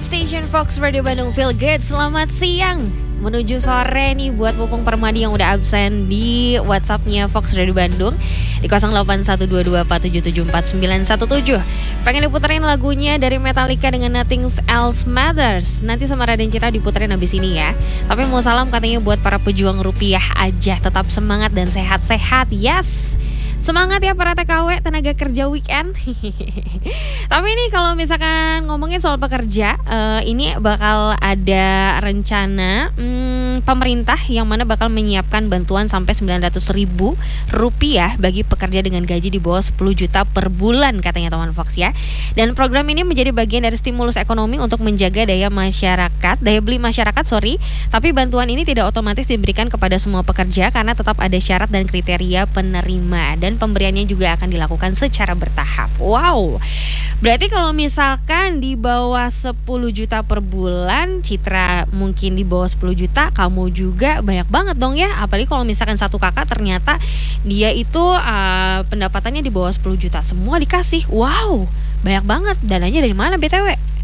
Station Fox Radio Bandung Feel Good. Selamat siang menuju sore nih buat Pupung Permadi yang udah absen di WhatsApp-nya Fox Radio Bandung di 081247747917. Pengen diputerin lagunya dari Metallica dengan Nothing Else Matters. Nanti sama Raden Citra diputerin abis ini ya. Tapi mau salam katanya buat para pejuang rupiah aja, tetap semangat dan sehat-sehat. Yes. Semangat ya para TKW, tenaga kerja weekend. Tapi ini kalau misalkan ngomongin soal pekerja, ini bakal ada rencana pemerintah yang mana bakal menyiapkan bantuan sampai Rp900.000 bagi pekerja dengan gaji di bawah 10 juta per bulan katanya teman Fox ya. Dan program ini menjadi bagian dari stimulus ekonomi untuk menjaga daya beli masyarakat. Tapi bantuan ini tidak otomatis diberikan kepada semua pekerja karena tetap ada syarat dan kriteria penerima. Dan pemberiannya juga akan dilakukan secara bertahap. Wow, berarti kalau misalkan di bawah 10 juta per bulan, Citra mungkin di bawah 10 juta, kamu juga banyak banget dong ya. Apalagi kalau misalkan satu kakak ternyata dia itu pendapatannya di bawah 10 juta, semua dikasih. Wow, banyak banget. Dananya dari mana BTW?